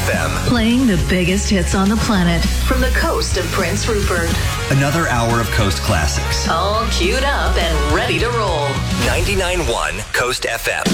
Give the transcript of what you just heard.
FM. Playing the biggest hits on the planet from the coast of Prince Rupert. Another hour of Coast classics. All queued up and ready to roll. 99.1 Coast FM.